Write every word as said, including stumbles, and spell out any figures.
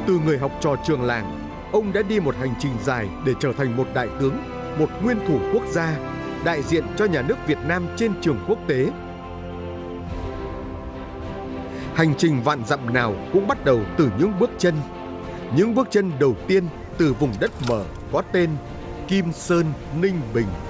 Từ người học trò trường làng, ông đã đi một hành trình dài để trở thành một đại tướng, một nguyên thủ quốc gia, đại diện cho nhà nước Việt Nam trên trường quốc tế. Hành trình vạn dặm nào cũng bắt đầu từ những bước chân. Những bước chân đầu tiên từ vùng đất mở có tên Kim Sơn, Ninh Bình.